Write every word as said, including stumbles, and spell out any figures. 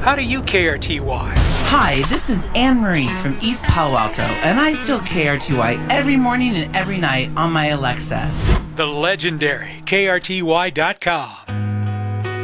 How do you K R T Y? Hi, this is Anne Marie from East Palo Alto, and I still K R T Y every morning and every night on my Alexa. The legendary K R T Y dot com.